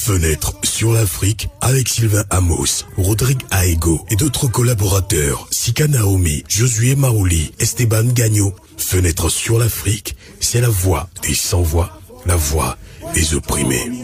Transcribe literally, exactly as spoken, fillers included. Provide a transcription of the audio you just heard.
Fenêtre sur l'Afrique avec Sylvain Amos, Rodrigue Aego et d'autres collaborateurs, Sika Naomi, Josué Maouli, Esteban Gagnon. Fenêtre sur l'Afrique, c'est la voix des sans-voix, la voix des opprimés.